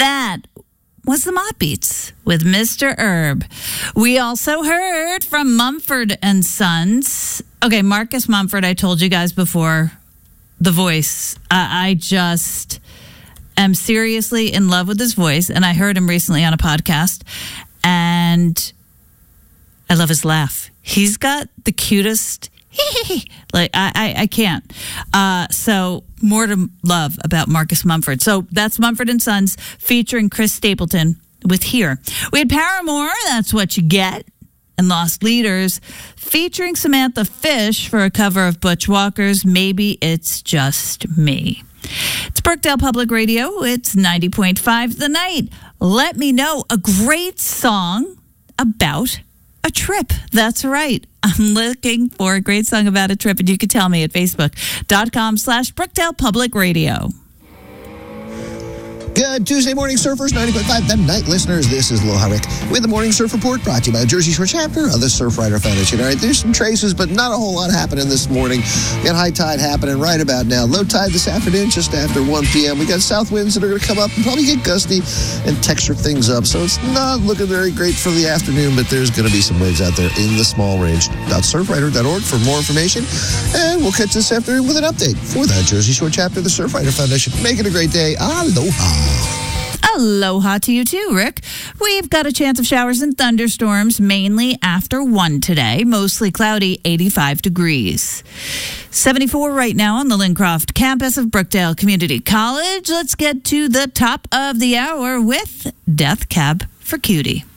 That was the Mott Beats with Mr. Herb. We also heard from Mumford and Sons. Okay, Marcus Mumford, I told you guys before, the voice. I just am seriously in love with his voice, and I heard him recently on a podcast, and I love his laugh. He's got the cutest... like I can't. So more to love about Marcus Mumford. So that's Mumford and Sons featuring Chris Stapleton with Here. We had Paramore, That's What You Get, and Lost Leaders featuring Samantha Fish for a cover of Butch Walker's Maybe It's Just Me. It's Brookdale Public Radio. It's 90.5 The Night. Let me know a great song about a trip. That's right. I'm looking for a great song about a trip, and you can tell me at facebook.com/Brookdale Public Radio. Good Tuesday morning, surfers, 90.5 The Night listeners. This is Aloha Rick with the Morning Surf Report, brought to you by the Jersey Shore chapter of the Surfrider Foundation. All right, there's some traces, but not a whole lot happening this morning. We got high tide happening right about now. Low tide this afternoon, just after 1 p.m. We got south winds that are going to come up and probably get gusty and texture things up. So it's not looking very great for the afternoon, but there's going to be some waves out there in the small range. .surfrider.org for more information. And we'll catch this afternoon with an update for the Jersey Shore chapter of the Surfrider Foundation. Make it a great day. Aloha. Aloha to you too, Rick. We've got a chance of showers and thunderstorms, mainly after 1 today. Mostly cloudy, 85 degrees. 74 right now on the Lincroft campus of Brookdale Community College. Let's get to the top of the hour with Death Cab for Cutie.